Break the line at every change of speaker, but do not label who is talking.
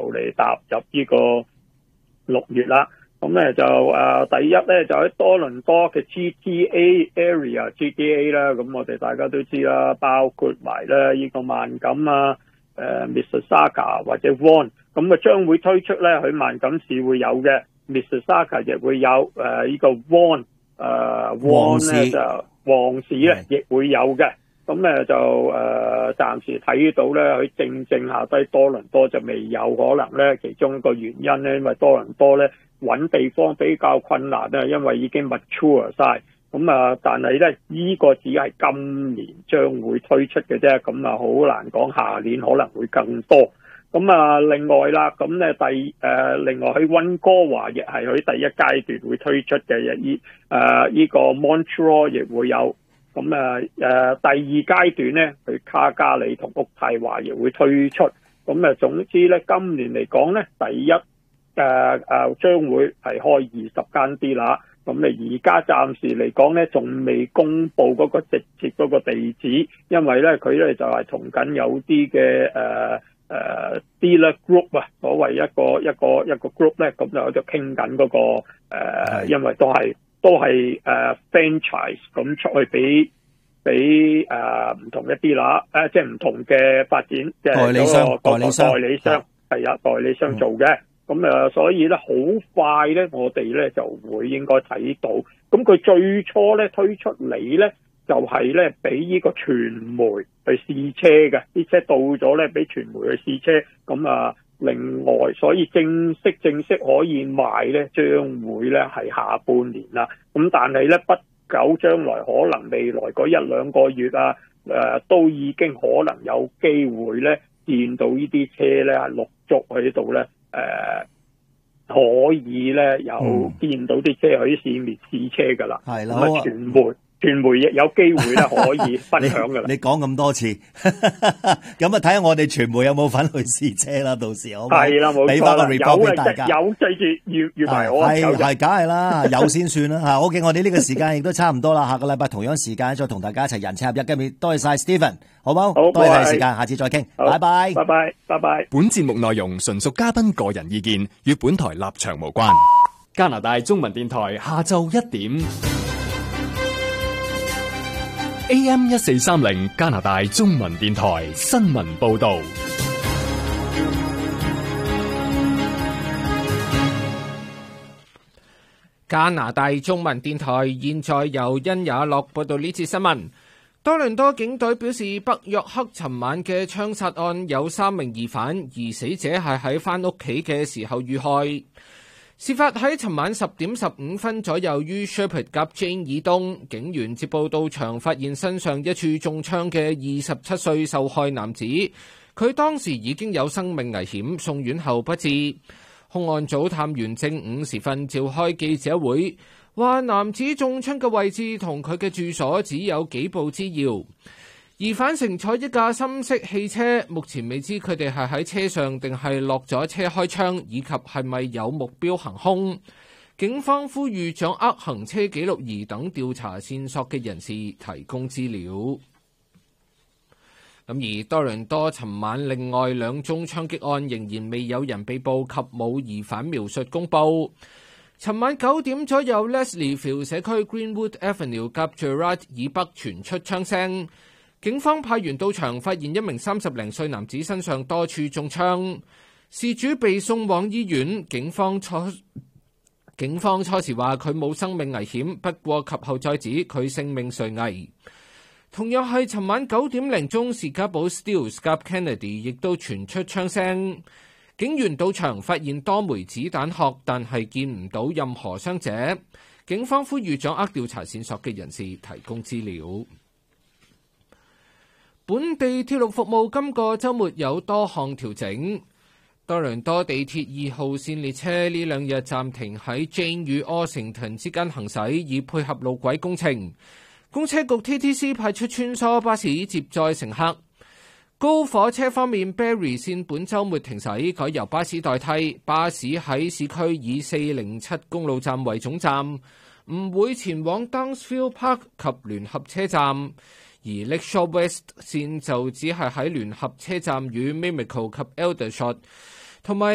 嚟踏入呢個6月啦。咁咧就第一咧就喺多倫多嘅 GTA area，GTA 啦，咁我哋大家都知啦，包括埋咧呢個萬錦啊、Mississauga 或者 Vaughan， 咁將會推出咧喺萬錦市會有嘅 ，Mississauga 亦會有呢個 Vaughan， Vaughan 咧就旺市咧亦會有嘅。咁咧就暫時睇到咧，佢正下低多倫多就未有，可能咧其中一個原因咧，因為多倫多咧揾地方比較困難咧，因為已經 mature 晒。咁但係咧呢個只係今年將會推出嘅啫，咁好難講下年可能會更多。咁另外啦，咁咧另外喺溫哥華亦係佢第一階段會推出嘅，呢個 Montreal 亦會有。咁第二階段咧，去卡加里同渥太華亦會推出。咁總之咧，今年嚟講咧，第一將會係開20間啲啦。咁而家暫時嚟講咧，仲未公布嗰個直接嗰個地址，因為咧佢咧就係同緊有啲嘅dealer group 啊，所謂一個 group 咧，咁就喺度傾緊嗰個因為都係franchise 咁出去俾唔同一啲啦，即係唔同嘅發展，即係代理商係啊，代理商做嘅。咁所以咧好快咧，我哋咧就會應該睇到。咁佢最初咧推出嚟咧，就係咧俾呢個傳媒去試車嘅，啲車到咗咧俾傳媒去試車。咁另外，所以正式可以賣咧，將會咧係下半年啦。咁但係咧不久將來，可能未來嗰1-2個月都已經可能有機會咧見到呢啲車咧陸續喺度咧可以咧有見到啲車喺市面試車噶啦。係啦，傳媒亦有機會咧可以分享噶啦。你講咁多次，咁睇下我哋傳媒有冇份去試車啦？到時好係啦，冇錯，俾翻個 report 俾大家。有記住要埋我。係梗係啦，有先算啦嚇。OK，我哋呢個時間亦都差唔多啦。下個禮拜同樣時間再同大家一齊人車合一。今日多謝晒 Stephen， 好唔好？好，多謝時間，下次再傾。拜拜，拜拜，拜拜。
本節目內容純屬嘉賓個人意見，與本台立場無關。加拿大中文電台下晝1點。AM 1430加拿大中文電台新聞報道。
加拿大中文電台現在由殷雅樂報道呢次新聞。多倫多警隊表示，北約克尋晚嘅槍殺案有3名疑犯，而死者係喺返屋企嘅時候遇害。事發喺尋晚10點15分左右於 Sheppard 夾 Jane 以東，警員接報到場，發現身上一處中槍嘅27歲受害男子，佢當時已經有生命危險，送院後不治。兇案組探員正午時分召開記者會，話男子中槍嘅位置同佢嘅住所只有幾步之遙。疑犯乘坐一架深色汽車，目前未知佢哋係喺車上定係落咗車開槍，以及係咪有目標行兇。警方呼籲掌握行車記錄儀等調查線索嘅人士提供資料。咁而多倫多尋晚另外2宗槍擊案仍然未有人被捕及冇疑犯描述公佈。尋晚9點左右 ，Leslieville 社區 Greenwood Avenue 夾 Gerrard 以北傳出槍聲。警方派員到場，發現一名30零歲男子身上多處中槍，事主被送往醫院。警方初時話佢冇生命危險，不過及後再指佢性命垂危。同樣係尋晚9點零鐘，士嘉堡 Steeles 夾 Kennedy 亦都傳出槍聲。警員到場發現多枚子彈殼，但係見唔到任何傷者。警方呼籲掌握調查線索嘅人士提供資料。本地鐵路服務今個週末有多項調整。多倫多地鐵2號線列車呢2日暫停喺 Jane 與 Ossington 之間行駛，以配合路軌工程。公車局 TTC 派出穿梭巴士接載乘客。高火車方面 ，Barrie 線本週末停駛，改由巴士代替。巴士喺市區以407公路站為總站，唔會前往 Downsville Park 及聯合車站。而 Lakeshore West 線就只係喺聯合車站與 Mimico 及 Aldershot，同埋